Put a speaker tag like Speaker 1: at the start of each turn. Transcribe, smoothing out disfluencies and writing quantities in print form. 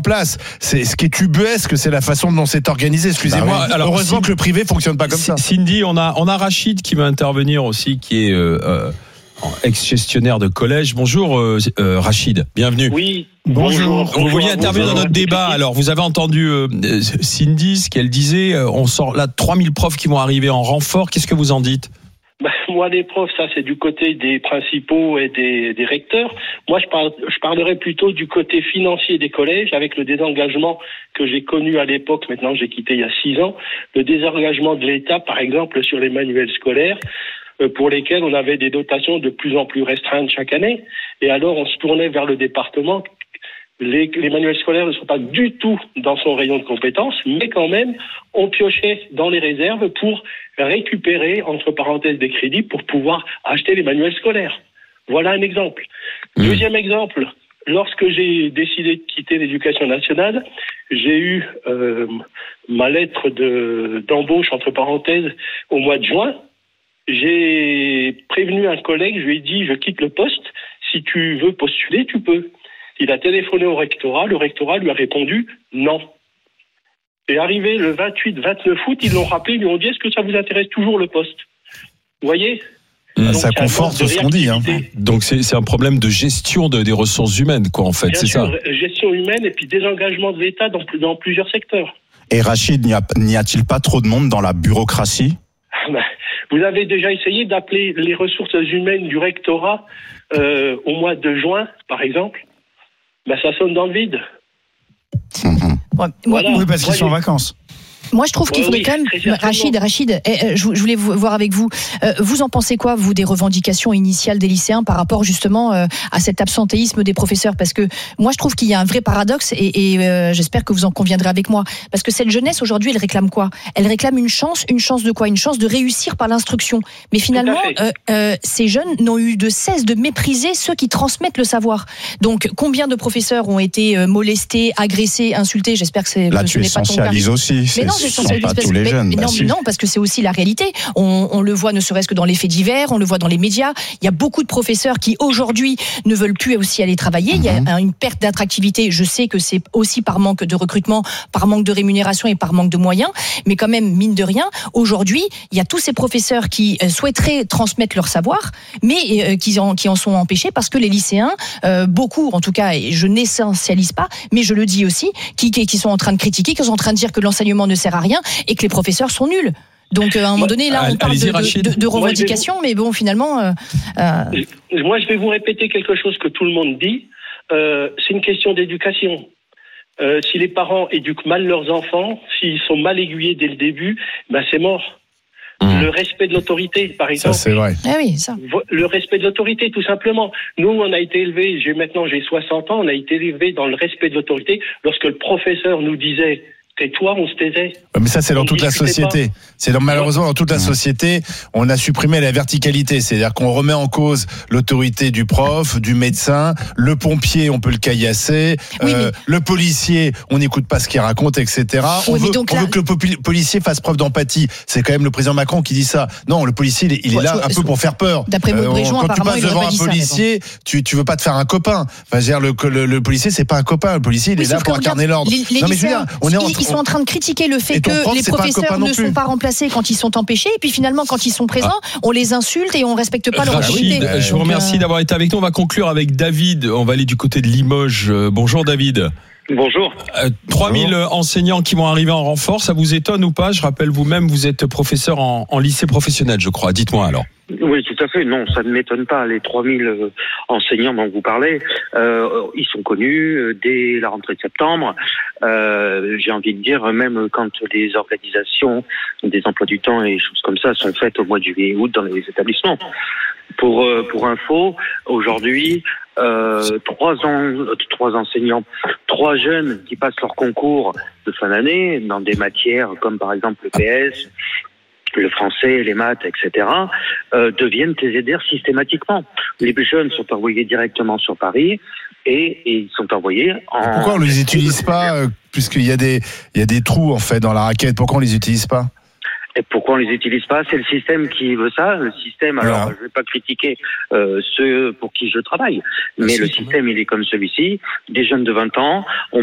Speaker 1: place. C'est ce qui est ubuesque, c'est la façon dont c'est organisé. Excusez-moi.
Speaker 2: Bah oui. Alors,
Speaker 1: heureusement que le privé fonctionne pas comme ça.
Speaker 2: Cindy, on a Rachid qui va intervenir aussi, qui est ex-gestionnaire de collège. Bonjour Rachid, bienvenue.
Speaker 3: Oui.
Speaker 2: Bonjour. Vous vouliez intervenir dans notre débat. Alors, vous avez entendu Cindy, ce qu'elle disait. On sort là 3000 profs qui vont arriver en renfort. Qu'est-ce que vous en dites ?
Speaker 3: Moi, les profs, ça, c'est du côté des principaux et des recteurs. Moi, je parlerai plutôt du côté financier des collèges, avec le désengagement que j'ai connu à l'époque. Maintenant, j'ai quitté il y a 6 ans. Le désengagement de l'État, par exemple, sur les manuels scolaires, pour lesquels on avait des dotations de plus en plus restreintes chaque année. Et alors, on se tournait vers le département. Les manuels scolaires ne sont pas du tout dans son rayon de compétences, mais quand même, on piochait dans les réserves pour récupérer, entre parenthèses, des crédits pour pouvoir acheter les manuels scolaires. Voilà un exemple. Deuxième exemple, lorsque j'ai décidé de quitter l'éducation nationale, j'ai eu ma lettre d'embauche, entre parenthèses, au mois de juin. J'ai prévenu un collègue, je lui ai dit, je quitte le poste, si tu veux postuler, tu peux. Il a téléphoné au rectorat, le rectorat lui a répondu non. Et arrivé le 28-29 août, ils l'ont rappelé, ils lui ont dit, est-ce que ça vous intéresse toujours le poste ? Vous voyez ?
Speaker 1: Donc, ça conforte ce qu'on dit.
Speaker 2: Donc c'est un problème de gestion des ressources humaines, quoi, en fait,
Speaker 3: bien
Speaker 2: c'est
Speaker 3: sûr,
Speaker 2: ça.
Speaker 3: Gestion humaine et puis désengagement de l'État dans plusieurs secteurs.
Speaker 4: Et Rachid, n'y a-t-il pas trop de monde dans la bureaucratie ?
Speaker 3: Vous avez déjà essayé d'appeler les ressources humaines du rectorat au mois de juin, par exemple ? Ça sonne dans le vide.
Speaker 5: Oui, parce qu'ils sont en vacances.
Speaker 6: Moi, je trouve qu'il faudrait quand même, Rachid, je voulais voir avec vous. Vous en pensez quoi, vous, des revendications initiales des lycéens par rapport justement à cet absentéisme des professeurs ? Parce que moi, je trouve qu'il y a un vrai paradoxe et j'espère que vous en conviendrez avec moi. Parce que cette jeunesse, aujourd'hui, elle réclame quoi ? Elle réclame une chance de quoi ? Une chance de réussir par l'instruction. Mais finalement, ces jeunes n'ont eu de cesse de mépriser ceux qui transmettent le savoir. Donc, combien de professeurs ont été molestés, agressés, insultés ? J'espère que ce n'est pas ton cas.
Speaker 4: Là, tu essentialises aussi.
Speaker 6: Mais non,
Speaker 4: pas tous les jeunes.
Speaker 6: Non, parce que c'est aussi la réalité. On le voit ne serait-ce que dans les faits divers, on le voit dans les médias. Il y a beaucoup de professeurs qui aujourd'hui ne veulent plus aussi aller travailler. Il y a une perte d'attractivité. Je sais que c'est aussi par manque de recrutement, par manque de rémunération et par manque de moyens. Mais quand même, mine de rien, aujourd'hui, il y a tous ces professeurs qui souhaiteraient transmettre leur savoir, mais qui en sont empêchés parce que les lycéens, beaucoup en tout cas, et je n'essentialise pas, mais je le dis aussi, qui sont en train de critiquer, qui sont en train de dire que l'enseignement ne sert à rien et que les professeurs sont nuls. Donc à un moment donné, là, on parle de revendications, mais bon, finalement...
Speaker 3: Moi, je vais vous répéter quelque chose que tout le monde dit. C'est une question d'éducation. Si les parents éduquent mal leurs enfants, s'ils sont mal aiguillés dès le début, c'est mort. Le respect de l'autorité, par exemple.
Speaker 1: Ça, c'est vrai.
Speaker 6: Ah oui, ça.
Speaker 3: Le respect de l'autorité, tout simplement. Nous, on a été élevés, j'ai 60 ans, on a été élevés dans le respect de l'autorité. Lorsque le professeur nous disait... Tais-toi, on se taisait.
Speaker 1: Mais ça, c'est dans toute la société. Malheureusement dans toute la société, on a supprimé la verticalité. C'est-à-dire qu'on remet en cause l'autorité du prof, du médecin, le pompier, on peut le caillasser, le policier, on n'écoute pas ce qu'il raconte, etc. On veut que le policier fasse preuve d'empathie. C'est quand même le président Macron qui dit ça. Non, le policier, il est là un peu pour faire peur.
Speaker 6: D'après Maud Bréjon,
Speaker 1: quand tu passes devant un policier, tu veux pas te faire un copain. Enfin, le policier, c'est pas un copain. Le policier, il est là pour incarner l'ordre. Non, mais je veux dire,
Speaker 6: ils sont en train de critiquer le fait que les professeurs ne sont pas remplacés quand ils sont empêchés, et puis finalement, quand ils sont présents, on les insulte et on respecte pas leur autorité.
Speaker 2: Je vous remercie d'avoir été avec nous. On va conclure avec David. On va aller du côté de Limoges. Bonjour David.
Speaker 7: Bonjour.
Speaker 2: 3000 enseignants qui vont arriver en renfort, ça vous étonne ou pas ? Je rappelle vous-même, vous êtes professeur en lycée professionnel, je crois. Dites-moi alors.
Speaker 7: Oui, tout à fait. Non, ça ne m'étonne pas. Les 3000 enseignants dont vous parlez, ils sont connus dès la rentrée de septembre. J'ai envie de dire, même quand les organisations des emplois du temps et choses comme ça sont faites au mois de juillet-août dans les établissements. Pour info, aujourd'hui, 3 enseignants, 3 jeunes qui passent leur concours de fin d'année dans des matières comme par exemple le PS, le français, les maths, etc., deviennent TZR systématiquement. Les jeunes sont envoyés directement sur Paris et ils sont envoyés en...
Speaker 1: Pourquoi on ne les utilise pas, puisqu'il y a des trous en fait dans la raquette, pourquoi on ne les utilise pas ?
Speaker 7: Et pourquoi on les utilise pas ? C'est le système qui veut ça. Le système, alors je vais pas critiquer ceux pour qui je travaille, mais le système il est comme celui-ci. Des jeunes de 20 ans,